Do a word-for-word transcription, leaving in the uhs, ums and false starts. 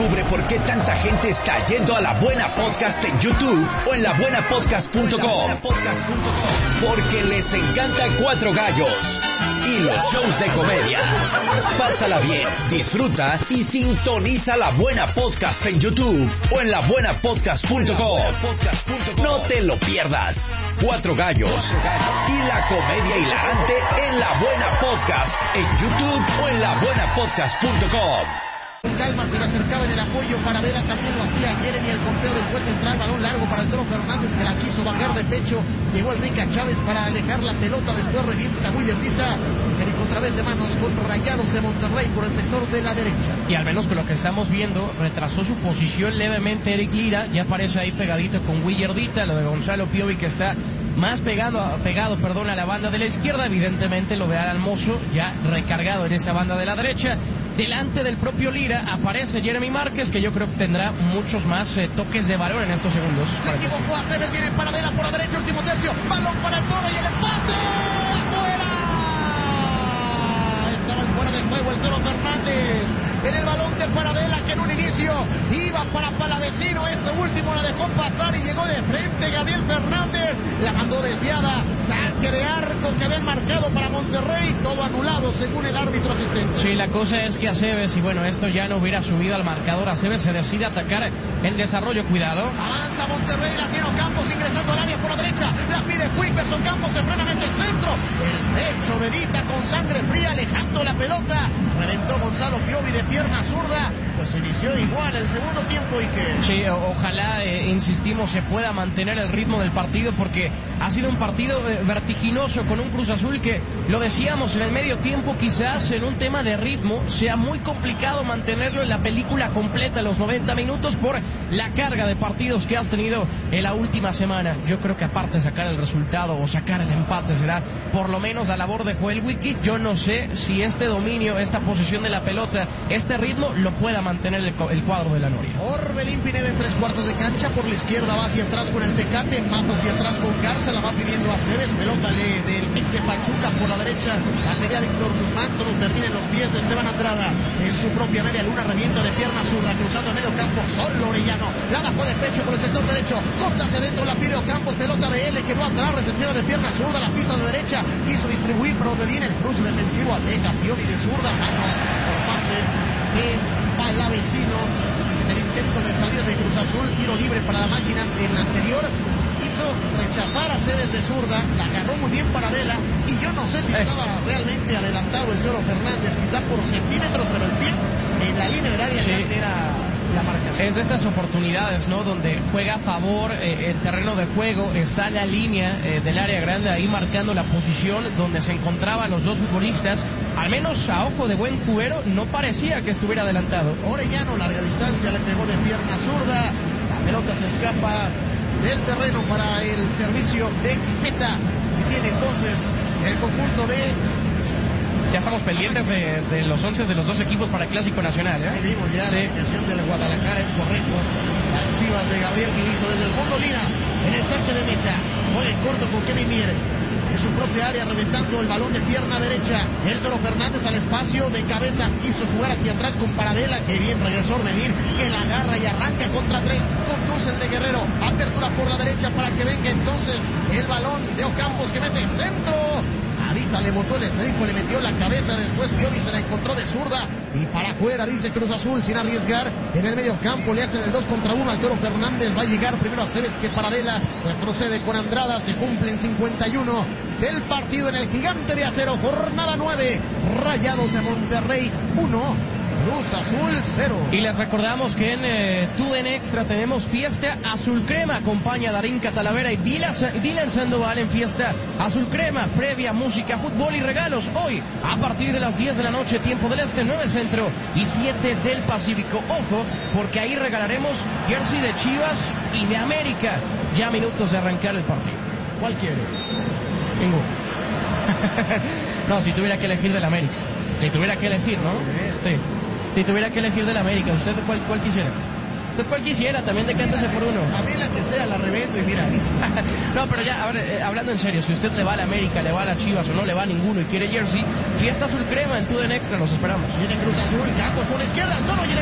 Descubre por qué tanta gente está yendo a La Buena Podcast en YouTube o en la buena podcast punto com. Porque les encanta Cuatro Gallos y los shows de comedia. Pásala bien, disfruta y sintoniza La Buena Podcast en YouTube o en la buena podcast punto com. No te lo pierdas. Cuatro Gallos y la comedia hilarante en La Buena Podcast en YouTube o en la buena podcast punto com. Con calma se le acercaba en el apoyo, Paradela también lo hacía, Jeremy el conteo del juez central, balón largo para el Toro Fernández que la quiso bajar de pecho, llegó el Rica Chávez para alejar la pelota, después revienta muy Erdita, Federico otra vez de manos con Rayados de Monterrey por el sector de la derecha. Y al menos con lo que estamos viendo, retrasó su posición levemente Eric Lira, ya aparece ahí pegadito con Willardita, lo de Gonzalo Piovi que está más pegado, pegado perdón, a la banda de la izquierda, evidentemente lo de Alan Mozo ya recargado en esa banda de la derecha. Delante del propio Lira aparece Jeremy Márquez, que yo creo que tendrá muchos más eh, toques de balón en estos segundos. Se equivocó Aceves, viene Paradela por la derecha, último tercio, balón para el Toro y el empate. ¡Afuera! Estaba fuera de juego el Toro Fernández. En el balón de Paradela que en un inicio iba para Palavecino, este último la dejó pasar y llegó de frente Gabriel Fernández, la mandó desviada, saque de arco que habían marcado para Monterrey, todo anulado según el árbitro asistente. Sí, la cosa es que Aceves, y bueno, esto ya no hubiera subido al marcador, Aceves se decide atacar el desarrollo, cuidado. Avanza Monterrey, la tiene Ocampos ingresando al área por la derecha, la pide Cuiperson, Campos se frena, mete el centro, el pecho de Dita con sangre fría alejando la pelota, reventó Gonzalo Piovi de pierna zurda, pues inició igual el segundo tiempo y que... Sí, o ojalá, eh, insistimos, se pueda mantener el ritmo del partido porque ha sido un partido eh, vertiginoso con un Cruz Azul que, lo decíamos, en el medio tiempo quizás en un tema de ritmo sea muy complicado mantenerlo en la película completa, los noventa minutos, por la carga de partidos que has tenido en la última semana. Yo creo que aparte de sacar el resultado o sacar el empate será por lo menos la labor de Joel Wiki. Yo no sé si este dominio, esta posesión de la pelota, este ritmo lo pueda mantener el, el cuadro de la Noria. Orbelín Pineda en tres cuartos de cancha, por la izquierda va hacia atrás con el Tecate, más hacia atrás con Garza, la va pidiendo a Aceves, pelota le, del mix de Pachuca por la derecha, la media Víctor Guzmán, todo termina en los pies de Esteban Andrada, en su propia media luna, revienta de pierna zurda, cruzando el medio campo, solo Orellano, la bajó de pecho por el sector derecho, corta hacia adentro, la pide Ocampos, pelota de L, quedó atrás, recepciona de pierna zurda, la pisa de derecha, quiso distribuir, pero le viene el cruce defensivo, aleja Piovi de zurda, mano por parte de Palavecino, en el intento de salida de Cruz Azul, tiro libre para la máquina en la anterior, hizo rechazar a Ceres de zurda, la agarró muy bien Paradela, y yo no sé si estaba realmente adelantado el Toro Fernández, quizá por centímetros, pero el pie en la línea del área sí. era la marcación. Es de estas oportunidades, ¿no? Donde juega a favor eh, el terreno de juego, está la línea eh, del área grande ahí marcando la posición donde se encontraban los dos futbolistas. Al menos a ojo de buen cubero no parecía que estuviera adelantado. Orellano, larga distancia, le pegó de pierna zurda, la pelota se escapa del terreno para el servicio de meta, y tiene entonces el conjunto de... Ya estamos pendientes de, de los once de los dos equipos para el Clásico Nacional, ¿eh? Ahí vimos ya sí. La alineación del Guadalajara, es correcto. Las Chivas de Gabriel Milito desde el fondo Lira, en el saque de meta, juega en corto con Kevin Mier, en su propia área, reventando el balón de pierna derecha. El Toro Fernández al espacio, de cabeza, quiso jugar hacia atrás con Paradela, que bien regresó Orbelín, que la agarra y arranca contra tres, conduce el de Guerrero, apertura por la derecha para que venga entonces el balón de Ocampos, que mete el centro. Adita le botó el estripo, le metió la cabeza, después Piovi se la encontró de zurda y para afuera, dice Cruz Azul, sin arriesgar. En el medio campo le hacen el dos contra uno al Toro Fernández, va a llegar primero a Aceves que Paradela, retrocede con Andrada, se cumplen cincuenta y uno del partido en el Gigante de Acero, jornada nueve, Rayados de Monterrey uno, Cruz Azul cero. Y les recordamos que en eh, TUDN Extra tenemos fiesta azul crema, acompaña a Darín Catalavera y Dylan Sandoval en fiesta azul crema, previa, música, fútbol y regalos, hoy a partir de las diez de la noche, tiempo del este, nueve centro y siete del Pacífico. Ojo, porque ahí regalaremos jersey de Chivas y de América, ya minutos de arrancar el partido. ¿Cuál quiere? Ninguno. No, si tuviera que elegir del América, si tuviera que elegir, ¿no? Sí. Si tuviera que elegir del América, ¿usted cuál, cuál quisiera? ¿Usted cuál quisiera? También decántese por uno. A mí la que sea la revendo y mira, listo. No, pero ya, a ver, eh, hablando en serio, si usted le va a la América, le va a las Chivas o no le va a ninguno y quiere jersey, fiesta azul crema en TUDN Extra, los esperamos. Viene Cruz Azul, Campos por la izquierda, no lo